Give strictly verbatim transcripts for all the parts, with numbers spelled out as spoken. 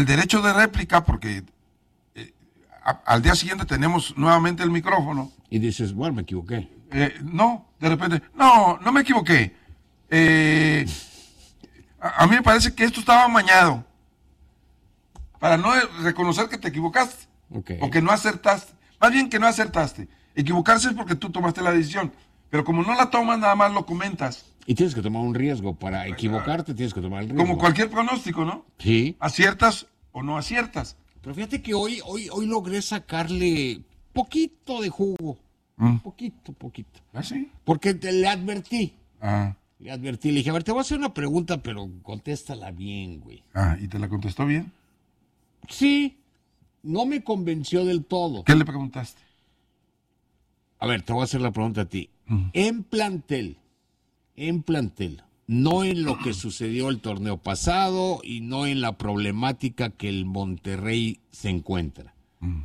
el derecho de réplica porque eh, a, al día siguiente tenemos nuevamente el micrófono. Y dices, bueno, me equivoqué. Eh, no, de repente, no, no me equivoqué. Eh, a, a mí me parece que esto estaba amañado para no reconocer que te equivocaste. Okay. O que no acertaste. Más bien que no acertaste. Equivocarse es porque tú tomaste la decisión. Pero como no la tomas, nada más lo comentas. Y tienes que tomar un riesgo. Para equivocarte tienes que tomar el riesgo. Como cualquier pronóstico, ¿no? Sí. ¿Aciertas o no aciertas? Pero fíjate que hoy, hoy, hoy logré sacarle poquito de jugo. Mm. Poquito, poquito. ¿Ah, sí? Porque te, le advertí. Ah. Le advertí. Le dije, a ver, te voy a hacer una pregunta, pero contéstala bien, güey. Ah, ¿y te la contestó bien? Sí. No me convenció del todo. ¿Qué le preguntaste? A ver, te voy a hacer la pregunta a ti. Mm. En plantel, en plantel, no en lo que sucedió el torneo pasado y no en la problemática que el Monterrey se encuentra. Mm.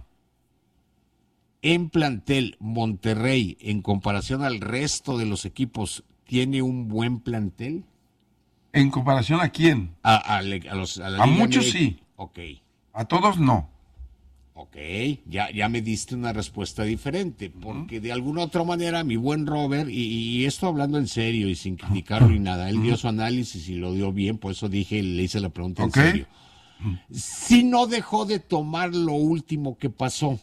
En plantel, Monterrey, en comparación al resto de los equipos, ¿tiene un buen plantel? ¿En comparación a quién? A, a, a, los, a, la A Liga muchos M X. sí. Ok. A todos no. Ok, ya, ya me diste una respuesta diferente, porque uh-huh. de alguna otra manera mi buen Robert, y, y esto hablando en serio y sin criticarlo ni nada, él uh-huh. dio su análisis y lo dio bien, por eso dije, le hice la pregunta okay. en serio. Uh-huh. Si no dejó de tomar lo último que pasó,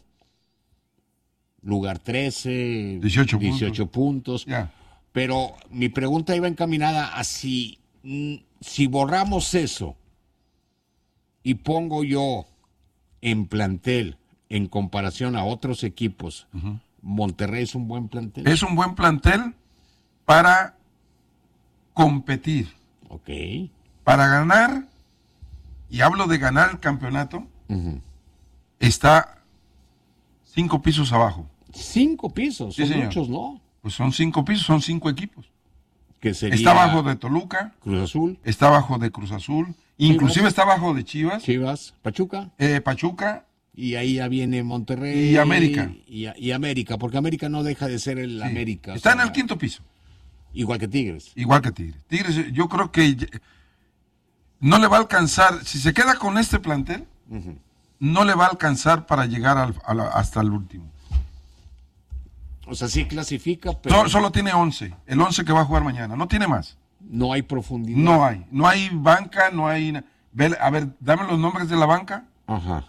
lugar trece, dieciocho, dieciocho puntos, puntos yeah. pero mi pregunta iba encaminada a si, si borramos eso y pongo yo en plantel, en comparación a otros equipos, uh-huh. ¿Monterrey es un buen plantel? Es un buen plantel para competir. Ok. Para ganar, y hablo de ganar el campeonato, uh-huh. está cinco pisos abajo. ¿Cinco pisos? Sí, son señor. Muchos, ¿no? Pues son cinco pisos, son cinco equipos. Que sería está abajo de Toluca. Cruz Azul. Está abajo de Cruz Azul. Inclusive Chivas. está abajo de Chivas. Chivas. Pachuca. Eh, Pachuca. Y ahí ya viene Monterrey. Y América. Y, y América, porque América no deja de ser el sí. América. Está o sea, en el quinto piso. Igual que Tigres. Igual que Tigres. Tigres, yo creo que no le va a alcanzar, si se queda con este plantel, uh-huh. no le va a alcanzar para llegar al, a la, hasta el último. O sea, sí clasifica, pero... Solo, solo tiene once, el once que va a jugar mañana, no tiene más. No hay profundidad. No hay, no hay banca, no hay... A ver, dame los nombres de la banca. Ajá.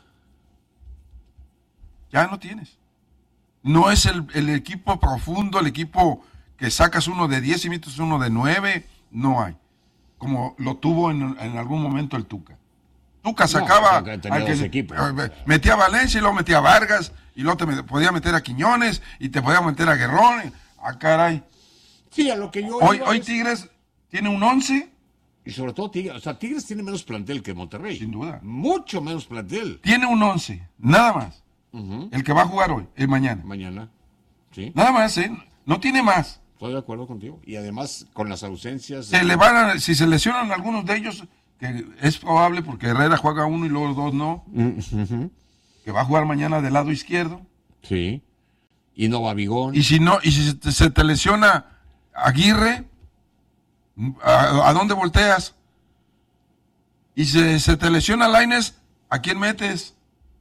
Ya no tienes. No es el, el equipo profundo, el equipo que sacas uno de diez y metes uno de nueve, no hay. Como lo tuvo en, en algún momento el Tuca. Tuca sacaba... No, al que, equipos. Metía a Valencia y luego metía a Vargas, y luego te podía meter a Quiñones, y te podía meter a Guerrón. Ah, caray. Sí, a lo que yo... Hoy, hoy es... Tigres tiene un once. Y sobre todo Tigres, o sea, Tigres tiene menos plantel que Monterrey. Sin duda. Mucho menos plantel. Tiene un once, nada más. Uh-huh. El que va a jugar hoy, el mañana. Mañana, sí. Nada más, ¿eh? No tiene más. Estoy de acuerdo contigo. Y además, con las ausencias... Se de... le van a, si se lesionan algunos de ellos, que es probable porque Herrera juega uno y luego dos no, uh-huh. que va a jugar mañana del lado izquierdo. Sí. Y no va Bigón. Y si no, y si se te, se te lesiona Aguirre, ¿a, a dónde volteas? Y si se te lesiona Lainez, ¿a quién metes?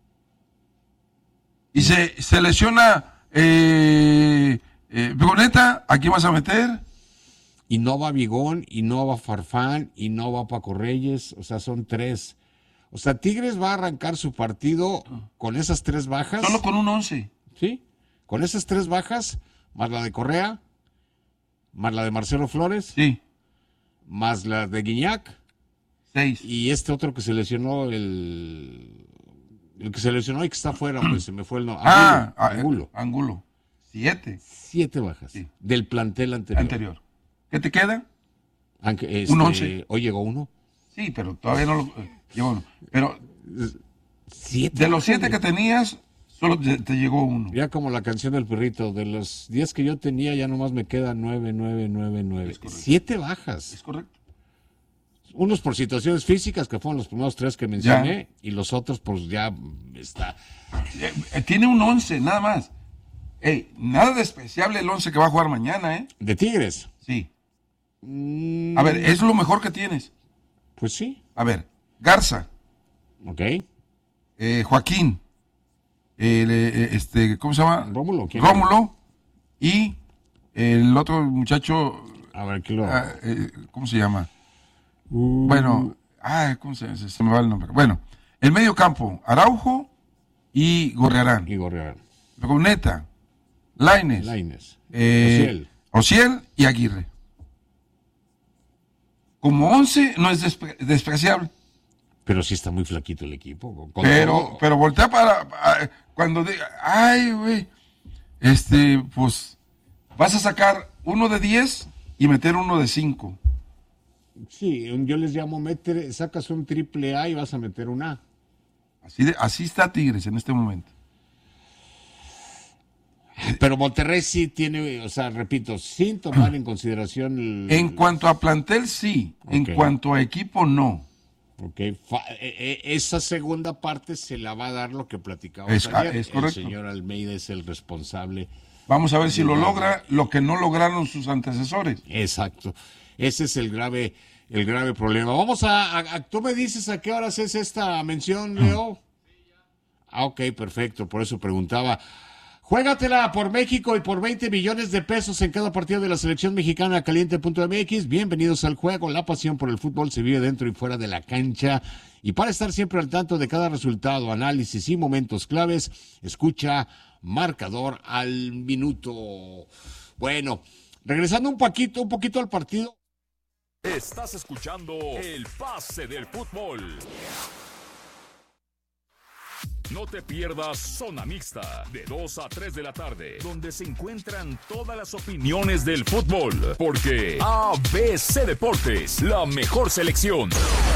Y se, se lesiona eh, eh, Bruneta, ¿a quién vas a meter? Y no va Bigón, y no va Farfán, y no va Paco Reyes, o sea, son tres. O sea, Tigres va a arrancar su partido con esas tres bajas. Solo con un once. Sí, con esas tres bajas, más la de Correa, más la de Marcelo Flores. Sí. Más la de Guiñac. Seis. Y este otro que se lesionó, el... El que se lesionó y que está afuera, pues se me fue el nombre. Ah, Angulo. Ah, Angulo. Siete. Siete bajas. Sí. Del plantel anterior. Anterior. ¿Qué te queda? Aunque, este, un once. Hoy llegó uno. Sí, pero todavía no lo... Llegó uno. Pero siete de los siete que tenías, solo te, te llegó uno. Ya como la canción del perrito, de los diez que yo tenía, ya nomás me quedan nueve, nueve, nueve, nueve. Siete bajas. Es correcto. Unos por situaciones físicas, que fueron los primeros tres que mencioné, ya. Y los otros, pues ya está. Tiene un once, nada más. Ey, nada despreciable el once que va a jugar mañana, ¿eh? ¿De Tigres? Sí. Mm. A ver, ¿es lo mejor que tienes? Pues sí. A ver, Garza. Ok. eh, Joaquín, el, eh, este, ¿cómo se llama? Rómulo. ¿quién Rómulo y el otro muchacho, A ver, ¿qué lo...? ah, eh, ¿cómo se llama? Uh, Bueno, ah, ¿cómo se, se, se me va el nombre? Bueno, el medio campo, Araujo y Gorriarán. Y Gorriarán. Luneta, Lainez, Lainez. eh, Ociel. Ociel y Aguirre. Como once no es despre- despreciable. Pero sí está muy flaquito el equipo. con- con Pero, todo. pero voltea para, para- cuando diga, ay, güey, este, pues, vas a sacar uno de diez y meter uno de cinco. Sí, un- yo les llamo meter, sacas un triple A y vas a meter un A. Así, de, así está Tigres en este momento. Pero Monterrey sí tiene, o sea, repito, sin tomar en consideración el... En cuanto a plantel, sí. En Ok. cuanto a equipo, no. Ok, fa- eh, eh, esa segunda parte se la va a dar lo que platicamos Es- ah, ayer. es correcto. El señor Almeida es el responsable. Vamos a ver si lo logra lo que no lograron sus antecesores. Exacto. Ese es el grave, el grave problema. Vamos a, a- a- tú me dices a qué horas es esta mención, Leo. Ah, ok, perfecto. Por eso preguntaba. Juégatela por México y por veinte millones de pesos en cada partido de la selección mexicana. Caliente punto m x. Bienvenidos al juego. La pasión por el fútbol se vive dentro y fuera de la cancha. Y para estar siempre al tanto de cada resultado, análisis y momentos claves, escucha Marcador al Minuto. Bueno, regresando un poquito, un poquito al partido. Estás escuchando el pase del fútbol. No te pierdas Zona Mixta, de dos a tres de la tarde, donde se encuentran todas las opiniones del fútbol, porque A B C Deportes, la mejor selección.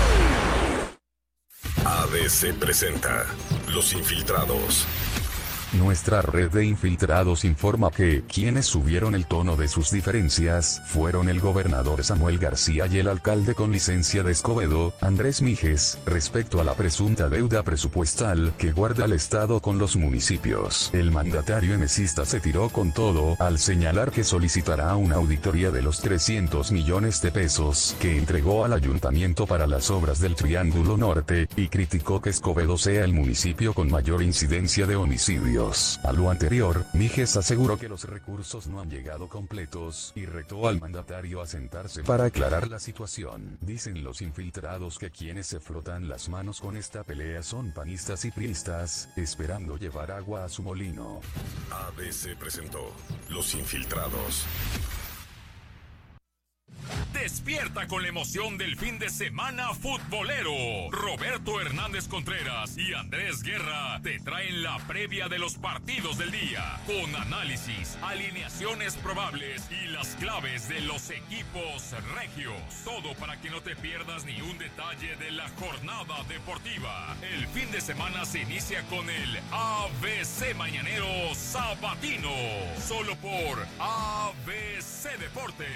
A B C presenta Los Infiltrados. Nuestra red de infiltrados informa que quienes subieron el tono de sus diferencias fueron el gobernador Samuel García y el alcalde con licencia de Escobedo, Andrés Mijes, respecto a la presunta deuda presupuestal que guarda el Estado con los municipios. El mandatario emesista se tiró con todo al señalar que solicitará una auditoría de los trescientos millones de pesos que entregó al ayuntamiento para las obras del Triángulo Norte, y criticó que Escobedo sea el municipio con mayor incidencia de homicidios. A lo anterior, Mijes aseguró que los recursos no han llegado completos y retó al mandatario a sentarse para aclarar la situación. Dicen los infiltrados que quienes se frotan las manos con esta pelea son panistas y priistas, esperando llevar agua a su molino. A B C presentó Los Infiltrados. Despierta con la emoción del fin de semana futbolero. Roberto Hernández Contreras y Andrés Guerra te traen la previa de los partidos del día, con análisis, alineaciones probables y las claves de los equipos regios. Todo para que no te pierdas ni un detalle de la jornada deportiva. El fin de semana se inicia con el A B C Mañanero Sabatino, solo por A B C Deportes.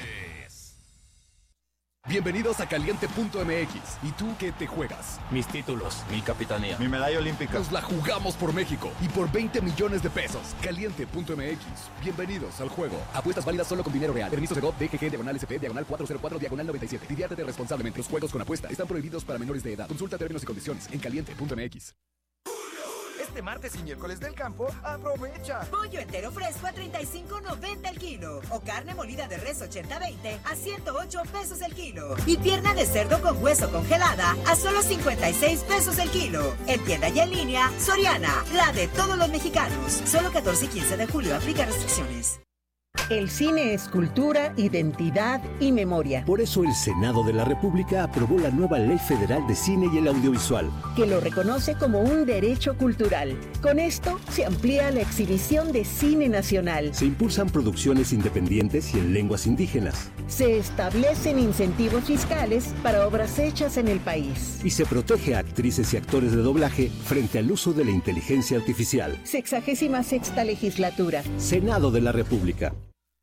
Bienvenidos a Caliente punto m x. ¿Y tú qué te juegas? Mis títulos, mi capitanía, mi medalla olímpica. Nos la jugamos por México y por veinte millones de pesos. Caliente punto m x. Bienvenidos al juego. Apuestas válidas solo con dinero real. Permiso Segov, D G G, diagonal S P, diagonal cuatro cero cuatro, diagonal noventa y siete. Diviértete responsablemente. Los juegos con apuesta están prohibidos para menores de edad. Consulta términos y condiciones en Caliente punto m x. Este martes y miércoles del campo, aprovecha. Pollo entero fresco a treinta y cinco noventa el kilo. O carne molida de res ochenta veinte a ciento ocho pesos el kilo. Y pierna de cerdo con hueso congelada a solo cincuenta y seis pesos el kilo. En tienda y en línea, Soriana, la de todos los mexicanos. Solo catorce y quince de julio, aplica restricciones. El cine es cultura, identidad y memoria. Por eso el Senado de la República aprobó la nueva Ley Federal de Cine y el Audiovisual, que lo reconoce como un derecho cultural. Con esto se amplía la exhibición de cine nacional. Se impulsan producciones independientes y en lenguas indígenas. Se establecen incentivos fiscales para obras hechas en el país. Y se protege a actrices y actores de doblaje frente al uso de la inteligencia artificial. Sexagésima sexta legislatura. Senado de la República.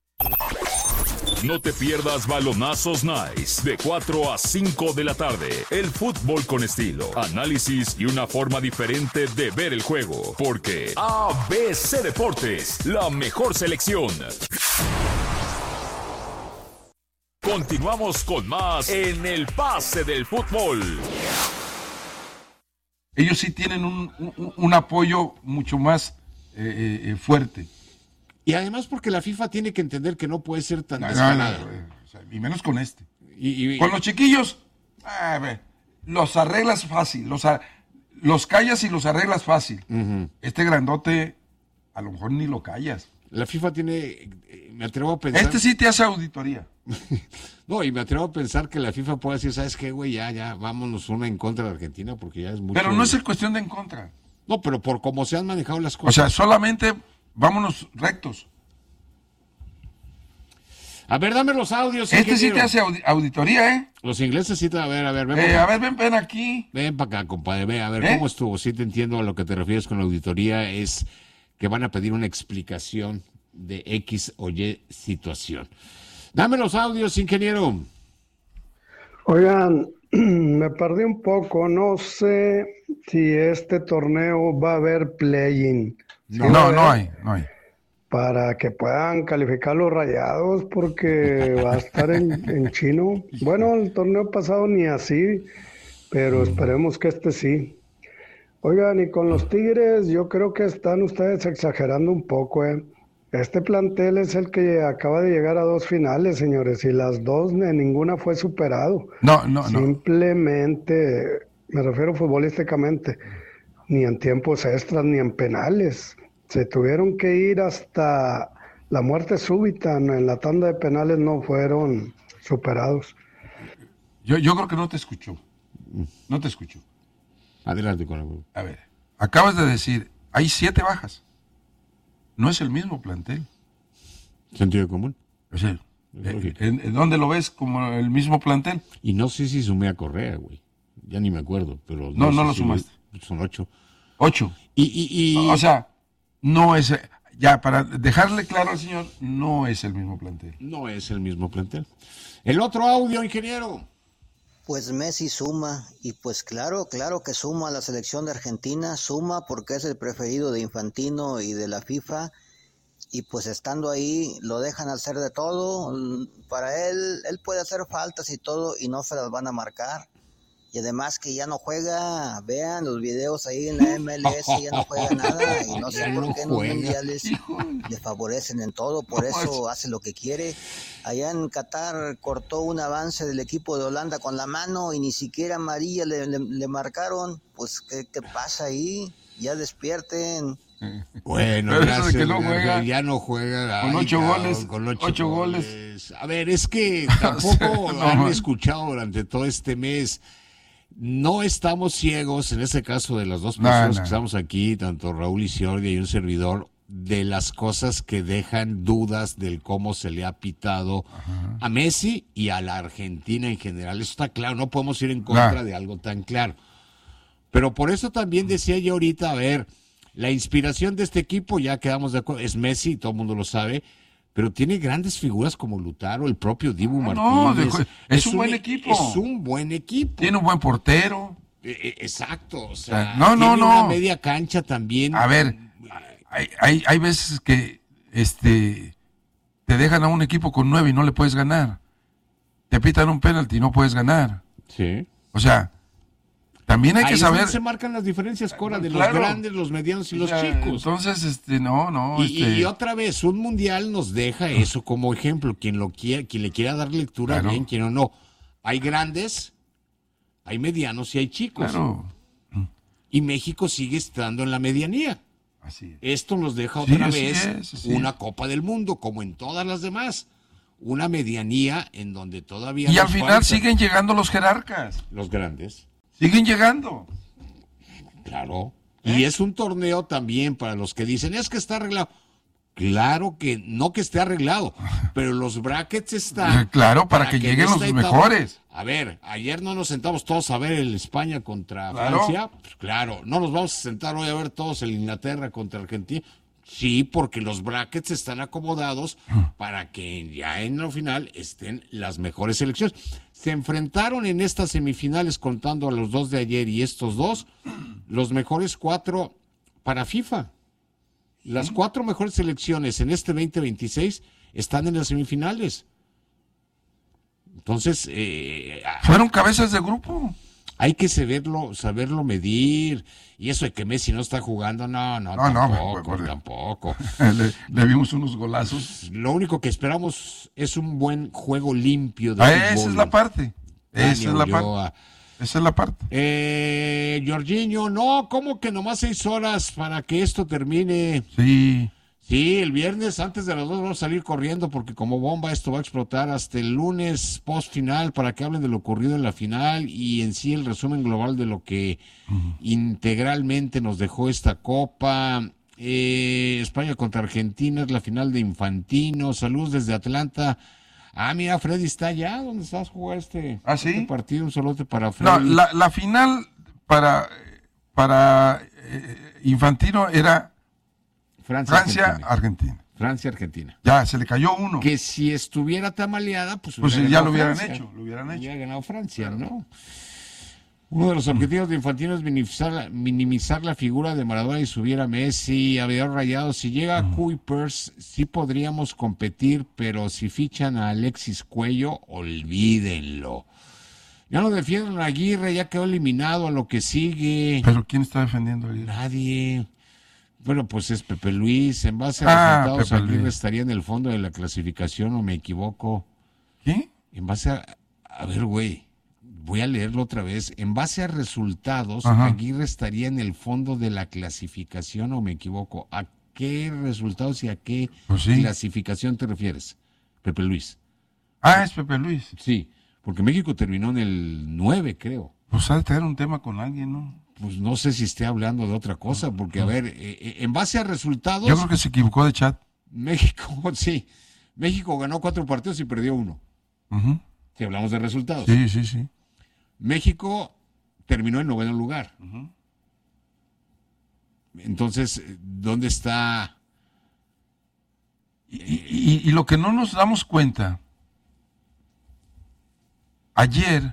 No te pierdas Balonazos Nice, de cuatro a cinco de la tarde. El fútbol con estilo, análisis y una forma diferente de ver el juego. Porque A B C Deportes, la mejor selección. Continuamos con más en el pase del fútbol. ellos sí tienen un, un, un apoyo mucho más eh, eh, fuerte. Y además porque la FIFA tiene que entender que no puede ser tan No, no, descarada. no, no, o sea, y menos con este. Y, y, con los chiquillos, a ver, los arreglas fácil, los, a, los callas y los arreglas fácil. Uh-huh. Este grandote, a lo mejor ni lo callas. La FIFA tiene, me atrevo a pensar... Este sí te hace auditoría. No, y me atrevo a pensar que la FIFA puede decir, ¿sabes qué, güey? Ya, ya, vámonos una en contra de Argentina porque ya es mucho... Pero no es cuestión de en contra. No, pero por cómo se han manejado las cosas. O sea, solamente vámonos rectos. A ver, dame los audios. Este ingeniero. Sí te hace aud- auditoría, ¿eh? Los ingleses sí te... A ver, a ver, ven. Eh, a ver, ven, ven aquí. Ven para acá, compadre. Ven, a ver, ¿Eh? ¿cómo estuvo? Sí te entiendo a lo que te refieres con la auditoría. Es que van a pedir una explicación de X o Y situación. Dame los audios, ingeniero. Oigan, me perdí un poco. No sé si este torneo va a haber play-in. ¿Sí no, no, no hay, no hay. Para que puedan calificar los Rayados, porque va a estar en, en chino. Bueno, el torneo pasado ni así, pero esperemos que este sí. Oigan, y con los Tigres, yo creo que están ustedes exagerando un poco, ¿eh? Este plantel es el que acaba de llegar a dos finales, señores, y las dos, ninguna fue superado. No, no, no. Simplemente, me refiero futbolísticamente, ni en tiempos extras ni en penales. Se tuvieron que ir hasta la muerte súbita, en la tanda de penales no fueron superados. Yo, yo creo que no te escuchó. No te escuchó. Adelante con el... A ver, acabas de decir, hay siete bajas. No es el mismo plantel. Sentido común. O sea, ¿en, en dónde lo ves como el mismo plantel? Y no sé si sumé a Correa, güey. Ya ni me acuerdo, pero... No, no, no sé lo si sumaste. Son ocho. Ocho. Y, y, y... O sea, no es... Ya, para dejarle claro al señor, no es el mismo plantel. No es el mismo plantel. El otro audio, ingeniero. Pues Messi suma, y pues claro, claro que suma a la selección de Argentina, suma porque es el preferido de Infantino y de la FIFA, y pues estando ahí lo dejan hacer de todo, para él, él puede hacer faltas y todo, y no se las van a marcar, y además que ya no juega, vean los videos ahí en la M L S, ya no juega nada, y no sé Ya por no qué en los juega. mundiales le favorecen en todo, por eso hace lo que quiere. Allá en Qatar cortó un avance del equipo de Holanda con la mano y ni siquiera amarilla le, le, le marcaron. Pues, ¿qué, qué pasa ahí? Ya despierten. Bueno, Pero eso de gracias, que no juega. ya no juega. Con Ay, ocho cabrón, goles, con ocho, ocho goles. goles. A ver, es que tampoco No, han man. escuchado durante todo este mes. No estamos ciegos, en este caso de las dos No, personas no. que estamos aquí, tanto Raúl Isiordia y un servidor, de las cosas que dejan dudas del cómo se le ha pitado Ajá. a Messi y a la Argentina en general. Eso está claro, no podemos ir en contra Claro. de algo tan claro. Pero por eso también decía yo ahorita, a ver, la inspiración de este equipo, ya quedamos de acuerdo, es Messi, todo el mundo lo sabe, pero tiene grandes figuras como Lutaro, el propio Dibu Ah, no, Martínez. de- es un buen equipo. Es un buen equipo. Tiene un buen portero. Eh, eh, Exacto, o sea, No, no, tiene no. una media cancha también. A ver, hay, hay, hay veces que este te dejan a un equipo con nueve y no le puedes ganar. Te pitan un penalti y no puedes ganar. Sí. O sea, también hay Ahí que es saber. donde se marcan las diferencias, Cora, de Claro. los grandes, los medianos y O los sea, chicos. Entonces, este, no, no. Y, este, y otra vez, un mundial nos deja eso como ejemplo. Quien lo quiera, quien le quiera dar lectura, Claro. bien, quien o no. Hay grandes, hay medianos y hay chicos. Claro. Y México sigue estando en la medianía. Así es. Esto nos deja Sí, otra así vez es, así una es. Copa del Mundo, como en todas las demás. Una medianía en donde todavía Y nos al final falta. siguen llegando los jerarcas. Los grandes. Siguen llegando. Claro. ¿Eh? Y es un torneo también para los que dicen, es que está arreglado. Claro que no que esté arreglado, pero los brackets están... Claro, para que en lleguen esta los etapa- mejores. A ver, ayer no nos sentamos todos a ver el España contra Claro. Francia. Pues claro, no nos vamos a sentar hoy a ver todos el Inglaterra contra Argentina. Sí, porque los brackets están acomodados para que ya en la final estén las mejores selecciones. Se enfrentaron en estas semifinales, contando a los dos de ayer y estos dos, los mejores cuatro para FIFA. Las cuatro mejores selecciones en este veinte veintiséis están en las semifinales. Entonces, eh, Fueron cabezas de grupo. Hay que saberlo, saberlo medir. Y eso de que Messi no está jugando, no, no, no tampoco, no, tampoco. le, le vimos unos golazos. Lo único que esperamos es un buen juego limpio de ah, fútbol. Esa es la parte. Esa Dani es la Ulloa. parte. Esa es la parte. Eh, Jorginho, no, ¿cómo que nomás seis horas para que esto termine? Sí. Sí, el viernes antes de las dos vamos a salir corriendo porque como bomba esto va a explotar hasta el lunes post final para que hablen de lo ocurrido en la final y en sí el resumen global de lo que uh-huh. integralmente nos dejó esta copa. Eh, España contra Argentina es la final de Infantino. Saludos desde Atlanta. Ah, mira, Freddy está allá. ¿Dónde estás jugando este, ¿Ah, sí? este partido? Un solote para Freddy. No, la, la final para, para eh, Infantino era Francia, Francia Argentina. Argentina. Francia, Argentina. Ya, se le cayó uno. Que si estuviera tamaleada, pues, pues hubiera ya lo hubieran Francia. hecho. Lo hubieran hecho. Hubiera ganado Francia, ¿no? Uno de los objetivos de Infantino es minimizar, minimizar la figura de Maradona y subir a Messi, Aviador Rayado. Si llega a Kuipers, sí podríamos competir, pero si fichan a Alexis Cuello, olvídenlo. Ya no defienden a Aguirre, ya quedó eliminado a lo que sigue. ¿Pero quién está defendiendo a Aguirre? Nadie. Bueno, pues es Pepe Luis. En base a ah, resultados, Pepe Aguirre Luis. estaría en el fondo de la clasificación, o me equivoco. ¿Qué? En base a... A ver, güey. Voy a leerlo otra vez. En base a resultados, Ajá. Aguirre estaría en el fondo de la clasificación, o me equivoco. ¿A qué resultados y a qué pues sí. clasificación te refieres, Pepe Luis? Ah, es Pepe Luis. Sí, porque México terminó en el nueve, creo. Pues ha de tener un tema con alguien, ¿no? Pues no sé si esté hablando de otra cosa, porque, a ver, eh, en base a resultados... Yo creo que se equivocó de chat. México, sí. México ganó cuatro partidos y perdió uno. Uh-huh. Si hablamos de resultados. Sí, sí, sí. México terminó en noveno lugar. Uh-huh. Entonces, ¿dónde está? Y, y, y lo que no nos damos cuenta, ayer,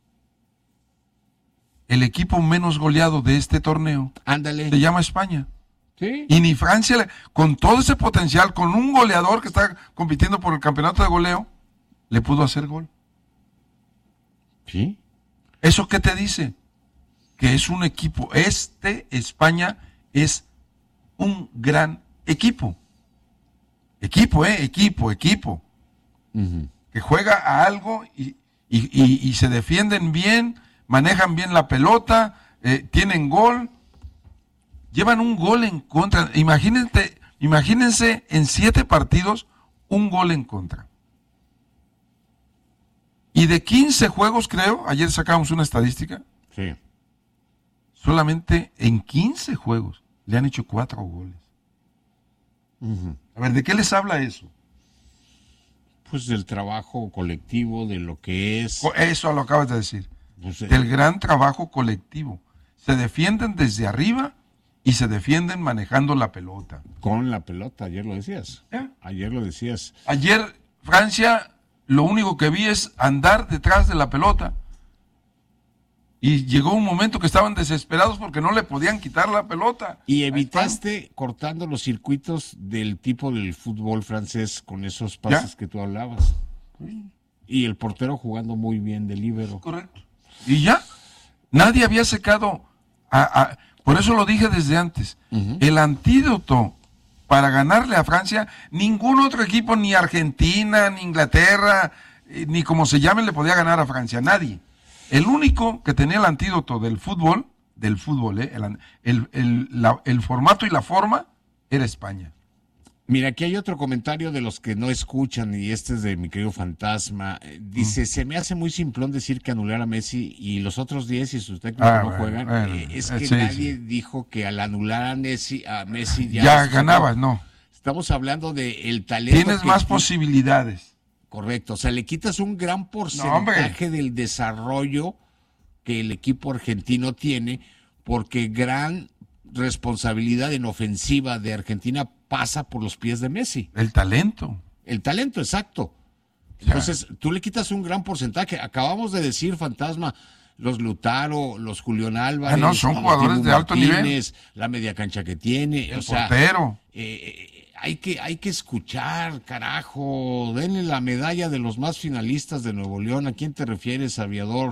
el equipo menos goleado de este torneo Ándale. se llama España. ¿Sí? Y ni Francia, con todo ese potencial, con un goleador que está compitiendo por el campeonato de goleo, le pudo hacer gol. ¿Sí? ¿Eso qué te dice? Que es un equipo. Este España es un gran equipo. Equipo, ¿eh? Equipo, equipo. Uh-huh. Que juega a algo y, y, y, y se defienden bien, manejan bien la pelota, eh, tienen gol. Llevan un gol en contra. Imagínense, imagínense en siete partidos un gol en contra. Y de quince juegos, creo, ayer sacamos una estadística. Sí. Solamente en quince juegos le han hecho cuatro goles. Uh-huh. A ver, ¿de qué les habla eso? Pues del trabajo colectivo, de lo que es... Eso lo acabas de decir. Pues, eh... Del gran trabajo colectivo. Se defienden desde arriba y se defienden manejando la pelota. Con la pelota, ayer lo decías. ¿Eh? Ayer lo decías. Ayer Francia, lo único que vi es andar detrás de la pelota. Y llegó un momento que estaban desesperados porque no le podían quitar la pelota. Y evitaste cortando los circuitos del tipo del fútbol francés con esos pases ¿Ya? que tú hablabas. Y el portero jugando muy bien de líbero. Correcto. Y ya, nadie había secado. A, a, por eso lo dije desde antes. Uh-huh. El antídoto para ganarle a Francia, ningún otro equipo, ni Argentina, ni Inglaterra, ni como se llamen, le podía ganar a Francia. Nadie. El único que tenía el antídoto del fútbol, del fútbol, ¿eh? el, el, el, la, el formato y la forma, era España. Mira, aquí hay otro comentario de los que no escuchan, y este es de mi querido Fantasma. Dice, mm. se me hace muy simplón decir que anular a Messi y los otros diez, si sus técnicos ah, no bueno, juegan. Bueno, eh, es que sí, nadie sí. dijo que al anular a Messi, a Messi ya... Ya ganabas, no. Estamos hablando de el talento. Tienes más tú... posibilidades. Correcto, o sea, le quitas un gran porcentaje no, del desarrollo que el equipo argentino tiene, porque gran responsabilidad en ofensiva de Argentina pasa por los pies de Messi. El talento. El talento, exacto. Entonces, ya. tú le quitas un gran porcentaje. Acabamos de decir, Fantasma, los Lutaro, los Julián Álvarez, ah, no, son jugadores de alto Martínez, nivel. La media cancha que tiene. El o sea, portero. Eh, Hay que, hay que escuchar, carajo. Denle la medalla de los más finalistas de Nuevo León. ¿A quién te refieres, aviador?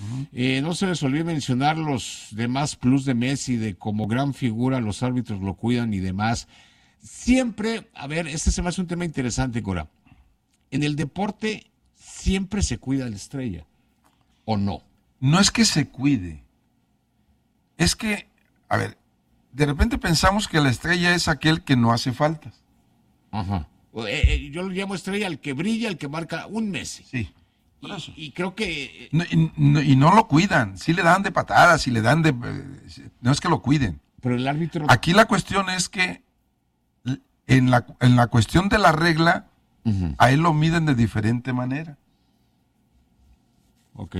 Uh-huh. Eh, no se les olvide mencionar los demás plus de Messi, de como gran figura, los árbitros lo cuidan y demás. Siempre, a ver, este se me hace un tema interesante, Cora. En el deporte siempre se cuida la estrella, ¿o no? No es que se cuide. Es que, a ver, de repente pensamos que la estrella es aquel que no hace faltas. Ajá. Eh, eh, yo lo llamo estrella al que brilla, al que marca un Messi. Sí. Y, y creo que... No, y, no, y no lo cuidan. Sí le dan de patadas, sí le dan de... Eh, no es que lo cuiden. Pero el árbitro... Aquí la cuestión es que en la, en la cuestión de la regla, uh-huh, a él lo miden de diferente manera. Ok.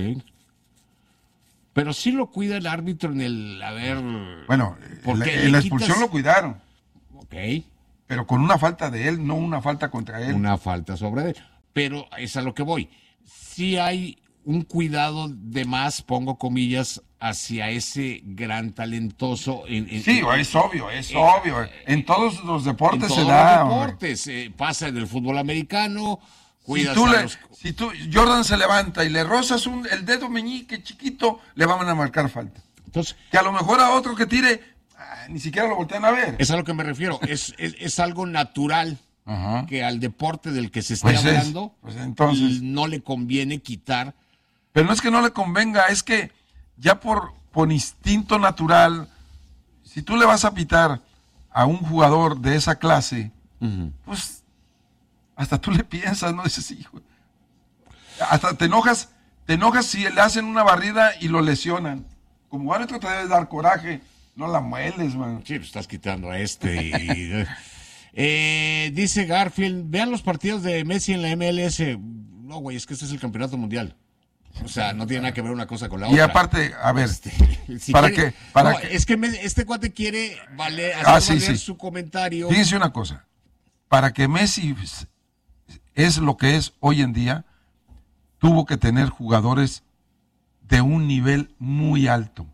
Pero sí lo cuida el árbitro en el... A ver... Bueno, porque en la expulsión quitas... lo cuidaron. Ok. Pero con una falta de él, no una falta contra él. Una falta sobre él. Pero es a lo que voy. Sí hay un cuidado de más, pongo comillas, hacia ese gran talentoso. En, en, sí, en, es obvio, es eh, obvio. En todos los deportes en se todos da. Los deportes, eh, pasa en el fútbol americano. Si tú, le, los... si tú, Jordan se levanta y le rozas un, el dedo meñique chiquito, le van a marcar falta. Entonces, que a lo mejor a otro que tire, ah, ni siquiera lo voltean a ver. Es a lo que me refiero. es, es, es algo natural. Ajá. Que al deporte del que se esté pues hablando es, pues entonces, no le conviene quitar. Pero no es que no le convenga, es que ya por, por instinto natural, si tú le vas a pitar a un jugador de esa clase, uh-huh, pues hasta tú le piensas, ¿no? Dices, hijo. Hasta te enojas, te enojas si le hacen una barrida y lo lesionan. Como árbitro te debe dar coraje, no la mueles, man. Sí, pues estás quitando a este y... Eh, dice Garfield, vean los partidos de Messi en la M L S. No, güey, es que este es el campeonato mundial. O sea, no tiene nada que ver una cosa con la y otra. Y aparte, a ver, este, si ¿para quiere, qué? ¿Para no, qué? Es que me, este cuate quiere valer, hacer ah, sí, valer sí. su comentario. Fíjense una cosa, para que Messi es lo que es hoy en día, tuvo que tener jugadores de un nivel muy alto.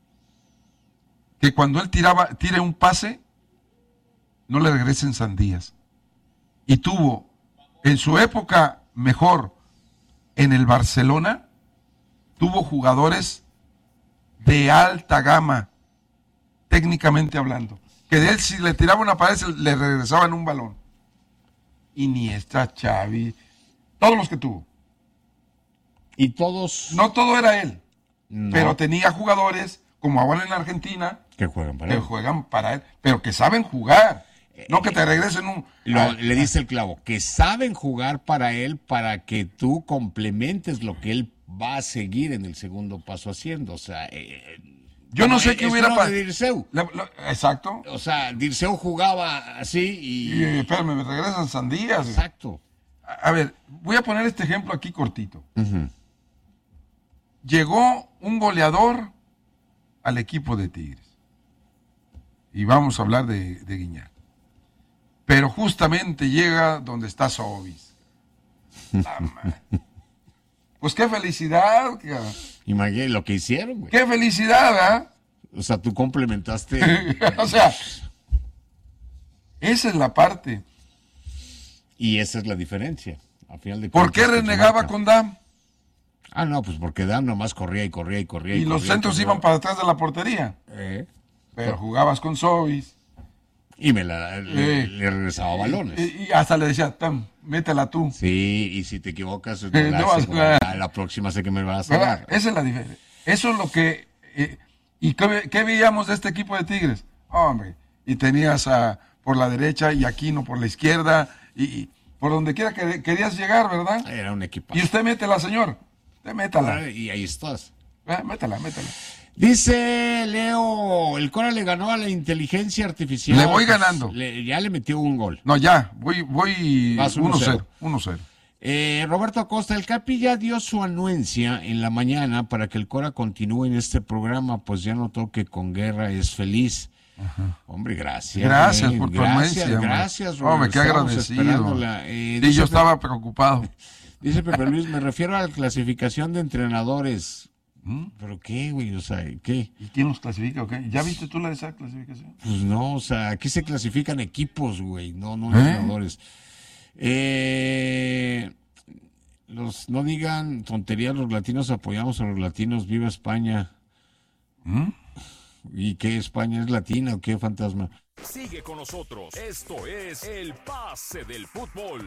Que cuando él tiraba, tire un pase, no le regresen sandías. Y tuvo, en su época mejor, en el Barcelona, tuvo jugadores de alta gama, técnicamente hablando. Que de él, si le tiraba una pared, le regresaban un balón. Iniesta, Xavi, todos los que tuvo. Y todos... No todo era él, no. Pero tenía jugadores, como ahora en Argentina, que juegan para que él. juegan para él, pero que saben jugar. No que te regresen un... Lo, ah, le dice el clavo, que saben jugar para él para que tú complementes lo que él va a seguir en el segundo paso haciendo. O sea, eh, yo no sé qué hubiera pasado. Dirceu. Exacto. O sea, Dirceu jugaba así y... y espérame, me regresan sandías. Exacto. A, a ver, voy a poner este ejemplo aquí cortito. Uh-huh. Llegó un goleador al equipo de Tigres. Y vamos a hablar de, de Guiñac. Pero justamente llega donde está Sobis. Pues qué felicidad. Imagínate lo que hicieron, güey. Qué felicidad, ¿eh? O sea, tú complementaste. O sea, esa es la parte. Y esa es la diferencia. A final de ¿Por qué renegaba con Dam? Ah, no, pues porque Dam nomás corría y corría y corría. Y, y los corría, centros corría. iban para atrás de la portería. Eh. Pero jugabas con Sobis. Y me la, le, eh, le regresaba balones. Y, y hasta le decía, Tam, métela tú. Sí, y si te equivocas, Eh, la, no vas la, a- la próxima sé que me vas a dar. Esa es la diferencia. Eso es lo que... eh, ¿Y qué, ve- qué veíamos de este equipo de Tigres? Hombre, y tenías a, por la derecha y Aquino por la izquierda, y, y por donde quiera que querías llegar, ¿verdad? Era un equipo. Y usted métela, señor. Usted métala. Y ahí estás. Eh, métala, métala. Dice Leo, el Cora le ganó a la inteligencia artificial. Le voy Pues, ganando. le- ya le metió un gol. No, ya, voy, voy Vas uno uno cero. cero. uno cero. Eh, Roberto Acosta, el Capi ya dio su anuencia en la mañana para que el Cora continúe en este programa, pues ya notó que con Guerra es feliz. Ajá. Hombre, gracias. Gracias eh, por tu gracias, anuencia. hombre. Gracias, Roberto. Hombre, qué Estábamos agradecido. esperándola. Eh, Sí, dice yo Pepe- estaba preocupado. Dice Pepe Luis, me refiero a la clasificación de entrenadores. ¿Mm? ¿Pero qué, güey? O sea, ¿qué? ¿Y quién los clasifica o qué? ¿Ya viste tú la de esa clasificación? Pues no, o sea, aquí se clasifican equipos, güey, no, no ¿Eh? entrenadores. Eh, Los, no digan tonterías, los latinos apoyamos a los latinos, viva España. ¿Mm? ¿Y qué, España es latina o qué, fantasma? Sigue con nosotros, esto es El Pase del Fútbol.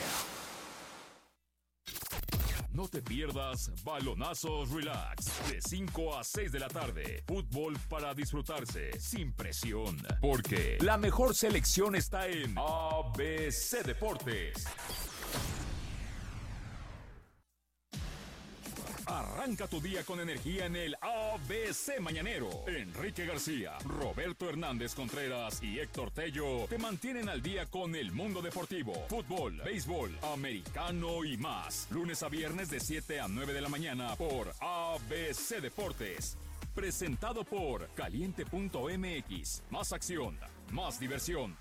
No te pierdas Balonazos Relax, de cinco a seis de la tarde. Fútbol para disfrutarse, sin presión. Porque la mejor selección está en A B C Deportes. Arranca tu día con energía en el A B C Mañanero. Enrique García, Roberto Hernández Contreras y Héctor Tello te mantienen al día con el mundo deportivo, fútbol, béisbol, americano y más. Lunes a viernes de siete a nueve de la mañana por A B C Deportes. Presentado por Caliente punto M X. Más acción, más diversión.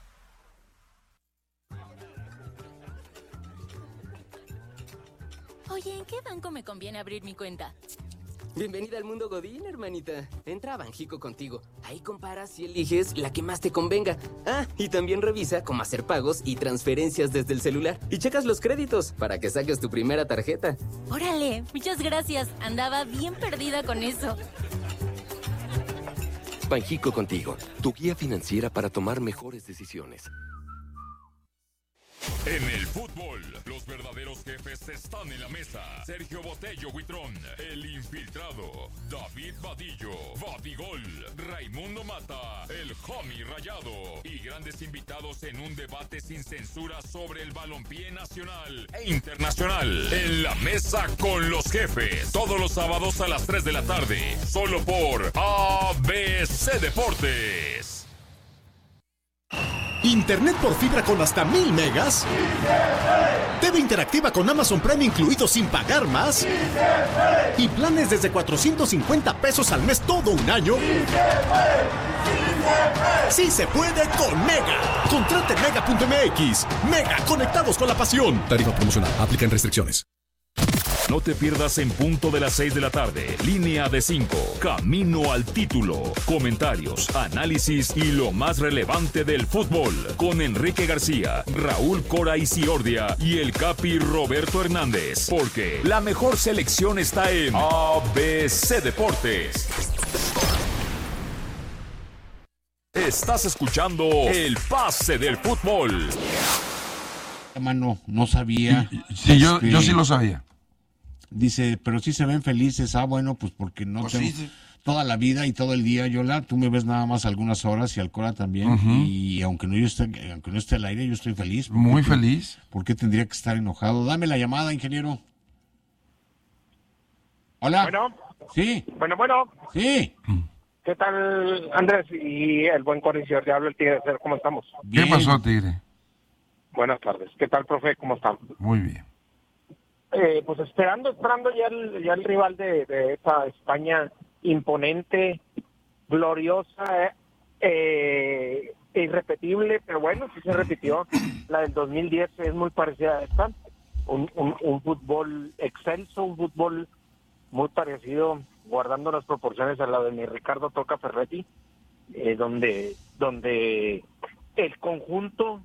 Oye, ¿en qué banco me conviene abrir mi cuenta? Bienvenida al mundo Godín, hermanita. Entra a Banjico contigo. Ahí comparas y eliges la que más te convenga. Ah, y también revisa cómo hacer pagos y transferencias desde el celular. Y checas los créditos para que saques tu primera tarjeta. Órale, muchas gracias. Andaba bien perdida con eso. Banjico contigo, tu guía financiera para tomar mejores decisiones. En el fútbol, los verdaderos jefes están en la mesa. Sergio Botello Huitrón, el infiltrado. David Vadillo, Vadigol. Raimundo Mata, el homie rayado. Y grandes invitados en un debate sin censura sobre el balompié nacional e internacional. En la mesa con los jefes. Todos los sábados a las tres de la tarde. Solo por A B C Deportes. Internet por fibra con hasta mil megas. T V interactiva con Amazon Prime incluido sin pagar más. Y planes desde cuatrocientos cincuenta pesos al mes todo un año. Sí se puede con Mega. Contrate mega punto m x. Mega, conectados con la pasión. Tarifa promocional. Aplican restricciones. No te pierdas en punto de las seis de la tarde. Línea de cinco. Camino al título. Comentarios, análisis y lo más relevante del fútbol. Con Enrique García, Raúl Cora Isiordia y el Capi Roberto Hernández. Porque la mejor selección está en A B C Deportes. Estás escuchando El Pase del Fútbol. Mano, no sabía. Sí, yo, yo sí lo sabía. Dice, pero sí se ven felices. Ah, bueno, pues porque no pues tengo sí, sí. toda la vida y todo el día, Yola. Tú me ves nada más algunas horas y al Cora también. Uh-huh. Y aunque no yo esté, aunque no esté al aire, yo estoy feliz. Muy te, feliz. ¿Por qué tendría que estar enojado? Dame la llamada, ingeniero. Hola. Bueno. Sí. Bueno, bueno. Sí. ¿Qué tal, Andrés? Y el buen corregidor, ya hablo el Tigre. ¿Cómo estamos? Bien. ¿Qué pasó, Tigre? Buenas tardes. ¿Qué tal, profe? ¿Cómo están? Muy bien. Eh, pues esperando, esperando ya el, ya el rival de, de esa España imponente, gloriosa, eh, irrepetible, pero bueno, sí se repitió. La del dos mil diez es muy parecida a esta. Un, un, un fútbol excelso, un fútbol muy parecido, guardando las proporciones a la de mi Ricardo Toca Ferretti, eh, donde, donde el conjunto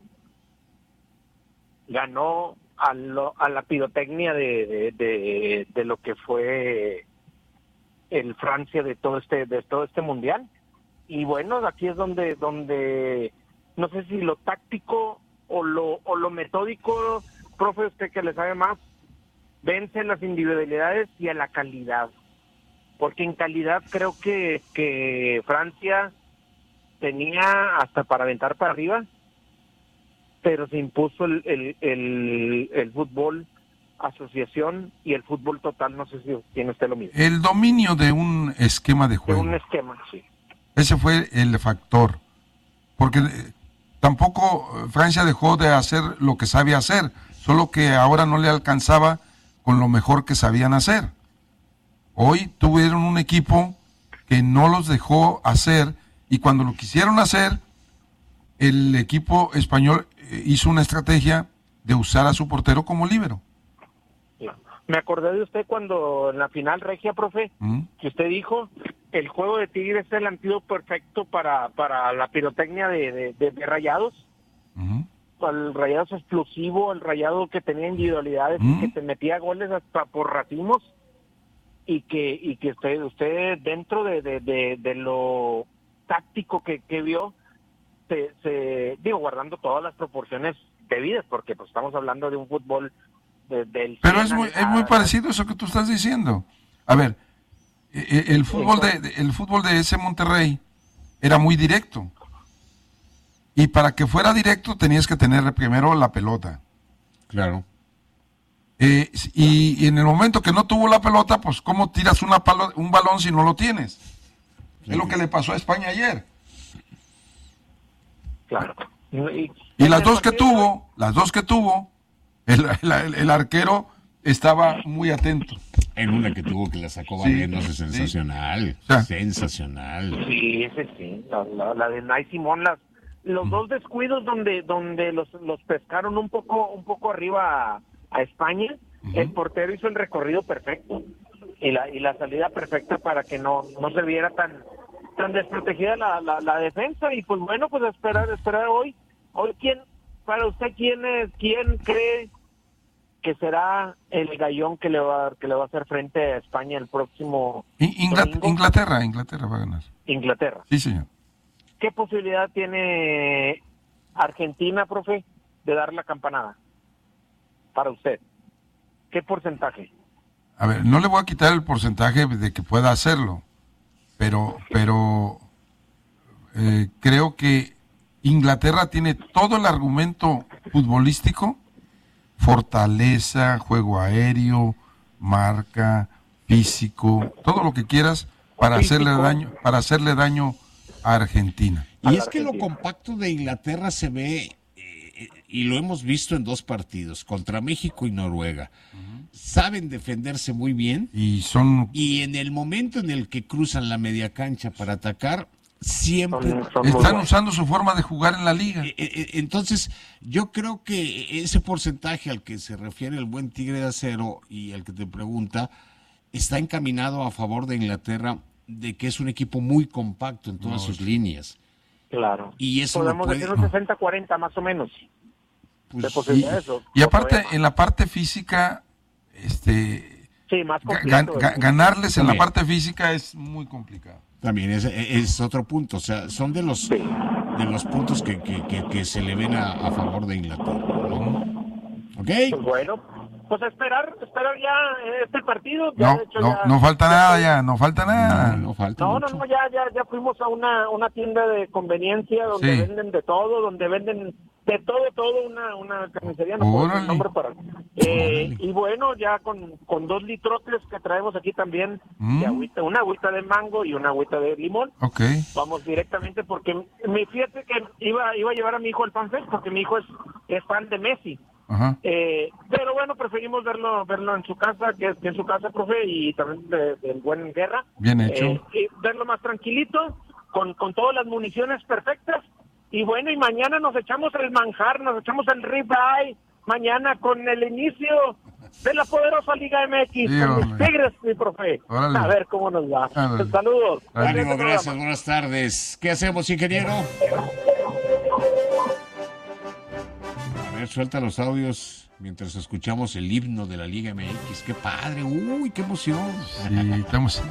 ganó a, lo, a la pirotecnia de, de, de, de lo que fue el Francia de todo este de todo este mundial. Y bueno, aquí es donde donde no sé si lo táctico o lo o lo metódico, profe, usted que le sabe más, vence las individualidades y a la calidad, porque en calidad creo que que Francia tenía hasta para aventar para arriba, pero se impuso el, el, el, el fútbol asociación y el fútbol total. No sé si tiene usted lo mismo. El dominio de un esquema de juego. De un esquema, sí. Ese fue el factor. Porque tampoco Francia dejó de hacer lo que sabía hacer, solo que ahora no le alcanzaba con lo mejor que sabían hacer. Hoy tuvieron un equipo que no los dejó hacer, y cuando lo quisieron hacer, el equipo español hizo una estrategia de usar a su portero como líbero. Me acordé de usted cuando en la final regia, profe, ¿Mm? que usted dijo, el juego de Tigres es el antídoto perfecto para, para la pirotecnia de, de, de, de Rayados. ¿Mm? al Rayados explosivo, el Rayado que tenía individualidades ¿Mm? y que te metía goles hasta por racimos, y que y que usted usted dentro de, de, de, de lo táctico que, que vio, se, se digo, guardando todas las proporciones debidas, porque pues estamos hablando de un fútbol de, del... Pero es muy, es muy parecido eso que tú estás diciendo. A ver, el, el fútbol de, el fútbol de ese Monterrey era muy directo. Y para que fuera directo tenías que tener primero la pelota. Claro. Eh, y, y en el momento que no tuvo la pelota, pues ¿cómo tiras una palo, un balón si no lo tienes? Sí. Es lo que le pasó a España ayer. Claro. Y, y las dos que tuvo, las dos que tuvo, el, el, el arquero estaba muy atento. En una que tuvo que la sacó Sí, valiéndose, sensacional. sí. O sea, sensacional. Sí, sí, sí. La, la, la de Nay Simón, las, los mm. dos descuidos donde donde los, los pescaron un poco un poco arriba a, a España, uh-huh. El portero hizo el recorrido perfecto y la y la salida perfecta para que no no se viera tan tan desprotegida la, la, la defensa. Y pues bueno, pues esperar esperar hoy. Hoy, ¿quién, para usted, quién es, quién cree que será el gallón que le va a que le va a hacer frente a España el próximo Inglaterra, domingo? Inglaterra, Inglaterra va a ganar. Inglaterra. Sí, señor. ¿Qué posibilidad tiene Argentina, profe, de dar la campanada para usted? ¿Qué porcentaje? A ver, no le voy a quitar el porcentaje de que pueda hacerlo, pero, pero eh, creo que Inglaterra tiene todo el argumento futbolístico, fortaleza, juego aéreo, marca, físico, todo lo que quieras para hacerle daño, para hacerle daño a Argentina. Y es que lo compacto de Inglaterra se ve, eh, y lo hemos visto en dos partidos, contra México y Noruega. Uh-huh. Saben defenderse muy bien. Y son... Y en el momento en el que cruzan la media cancha para atacar, siempre... Son, son están usando su forma de jugar en la liga. Eh, eh, entonces, yo creo que ese porcentaje al que se refiere el buen Tigre de Acero y al que te pregunta, está encaminado a favor de Inglaterra, de que es un equipo muy compacto en todas no, sus sí. líneas. Claro. Y eso podemos puede... decir un sesenta cuarenta más o menos. Pues, y, eso, y aparte, problema. En la parte física, este sí, más gan, gan, ganarles en También. La parte física es muy complicado. También es, es otro punto. O sea, son de los sí. de los puntos que, que, que, que se le ven a, a favor de Inglaterra, ¿no? ¿Ok? Pues bueno, pues esperar, esperar ya este partido. Ya no, de hecho no, ya, no falta ya, nada ya, no falta nada. No, no, falta no, mucho. no, no, ya, ya, ya fuimos a una, una tienda de conveniencia donde sí. venden de todo, donde venden de todo, todo, una, una carnicería, no puedo decir el nombre para... Eh, y bueno, ya con, con dos litrotes que traemos aquí también, mm. de agüita, una agüita de mango y una agüita de limón. Okay. Vamos directamente porque me fíjate que iba, iba a llevar a mi hijo al FanFest porque mi hijo es, es fan de Messi. Ajá. Eh, pero bueno, preferimos verlo verlo en su casa, que es en su casa, profe, y también del de buen Guerra. Bien hecho. Eh, y verlo más tranquilito, con, con todas las municiones perfectas. Y bueno, y mañana nos echamos el manjar, nos echamos el ribeye, mañana con el inicio de la poderosa Liga M X, sí, con mis Tigres, mi profe. Órale. A ver cómo nos va. Órale. Saludos. Ánimo, gracias, buenas tardes. ¿Qué hacemos, ingeniero? A ver, suelta los audios mientras escuchamos el himno de la Liga M X. ¡Qué padre! ¡Uy, qué emoción! Sí, estamos...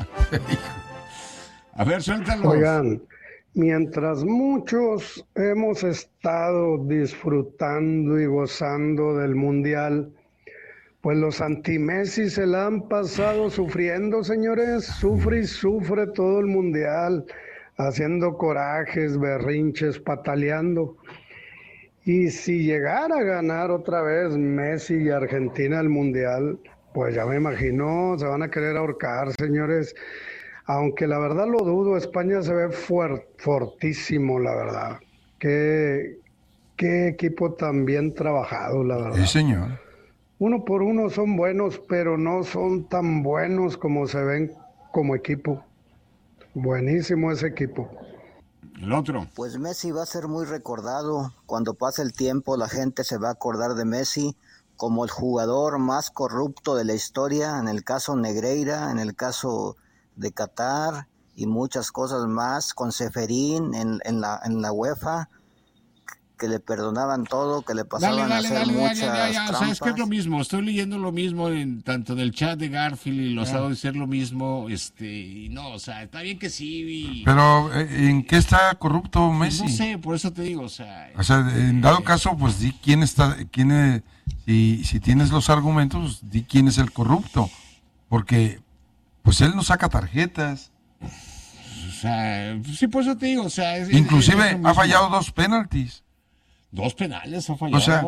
A ver, suéltalos. Oigan, mientras muchos hemos estado disfrutando y gozando del Mundial, pues los anti-Messi se la han pasado sufriendo, señores. Sufre y sufre todo el Mundial, haciendo corajes, berrinches, pataleando. Y si llegara a ganar otra vez Messi y Argentina el Mundial, pues ya me imagino, se van a querer ahorcar, señores. Aunque la verdad lo dudo, España se ve fuert, fortísimo, la verdad. Qué, qué equipo tan bien trabajado, la verdad. Sí, señor. Uno por uno son buenos, pero no son tan buenos como se ven como equipo. Buenísimo ese equipo. El otro. Pues Messi va a ser muy recordado. Cuando pase el tiempo, la gente se va a acordar de Messi como el jugador más corrupto de la historia, en el caso Negreira, en el caso de Qatar y muchas cosas más, con Ceferín en, en, la, en la UEFA. que le perdonaban todo, que le pasaban Dale, dale, a hacer dale, muchas ya, ya, ya. O sea, es que es lo trampas. mismo. Estoy leyendo lo mismo en, tanto en el chat de Garfield y los Ah. ha de ser lo mismo. Este, y no, o sea, está bien que sí. Y, Pero, eh, ¿en qué está corrupto Messi? no sé, por eso te digo, o sea. O sea, en dado caso, pues di quién está, quién es, si, si tienes los argumentos, di quién es el corrupto. Porque, pues él no saca tarjetas. O sea, sí, por eso te digo, o sea. Es, Inclusive es lo mismo. ha fallado dos penaltis. Dos penales ha fallado. O sea,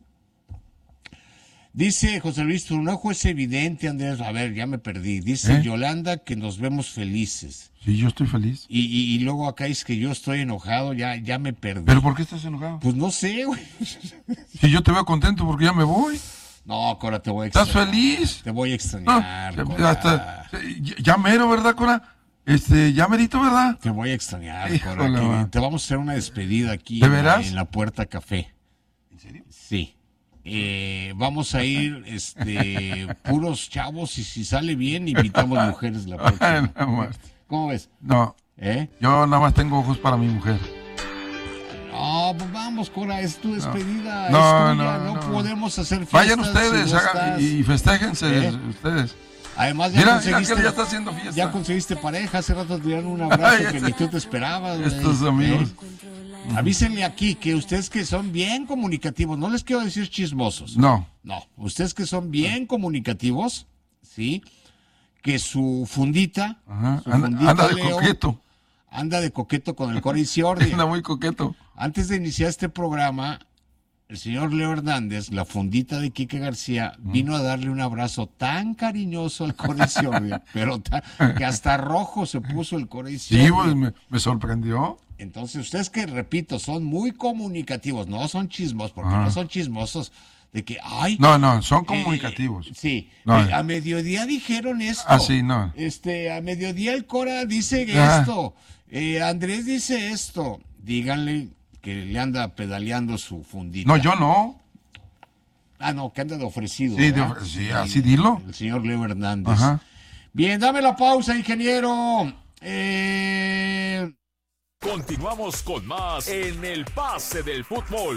dice José Luis, tu enojo es evidente, Andrés. A ver, ya me perdí. Dice ¿Eh? Yolanda que nos vemos felices. Sí, yo estoy feliz. Y, y, y luego acá dice que yo estoy enojado, ya, ya me perdí. ¿Pero por qué estás enojado? Pues no sé, güey. Si yo te veo contento porque ya me voy. No, Cora, te voy a ¿Estás extrañar. feliz? Te voy a extrañar, No, Cora. hasta, ya, ya mero, ¿verdad, Cora? Este, ya merito, ¿verdad? Te voy a extrañar, Híjole, Cora. que va. te vamos a hacer una despedida aquí ¿De en la- veras? En, la Puerta Café. ¿En serio? Sí. Eh, vamos a ir este, puros chavos y si sale bien invitamos mujeres la próxima. Nada más. ¿Cómo ves? No, ¿Eh? yo nada más tengo ojos para mi mujer. No, pues vamos, Cora, es tu despedida, No, es tuya, no, no, no. podemos hacer fiestas. Vayan ustedes si no hagan- estás. y festejense ¿Eh? ustedes. Además, ya Mira, mira conseguiste, que él ya está haciendo fiesta. ya conseguiste pareja, hace rato te dieron un abrazo Ay, que este- ni tú te esperabas. güey. estos amigos. ¿Eh? Avísenle aquí que ustedes que son bien comunicativos, no les quiero decir chismosos. No. No, ustedes que son bien comunicativos, ¿sí? Que su fundita, Ajá, su anda- fundita anda de Leo, coqueto. anda de coqueto con el Cora Isiordia. Anda muy coqueto. Antes de iniciar este programa, el señor Leo Hernández, la fundita de Quique García, vino a darle un abrazo tan cariñoso al Cora Isiordia, pero ta- que hasta rojo se puso el Cora Isiordia. Sí, pues me, me sorprendió. Entonces, ustedes que, repito, son muy comunicativos, no son chismos, porque Ajá. no son chismosos de que, ay... No, no, son eh, comunicativos. sí, No, eh, eh. a mediodía dijeron esto. Ah, sí, no. Este, a mediodía el Cora dice Ah. esto, eh, Andrés dice esto. Díganle que le anda pedaleando su fundita. No, yo no. Ah, no, que anda de ofrecido. Sí, de ¿verdad? ofre- sí, así dilo. El señor Leo Hernández. Ajá. Bien, dame la pausa, ingeniero. Eh... Continuamos con más en el Pase del Fútbol.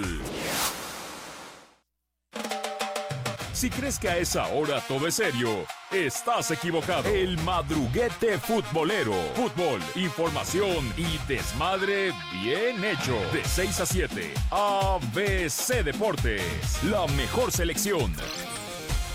Si crees que a esa hora todo es serio, estás equivocado. El madruguete futbolero. Fútbol, información y desmadre bien hecho. De seis a siete, A B C Deportes. La mejor selección.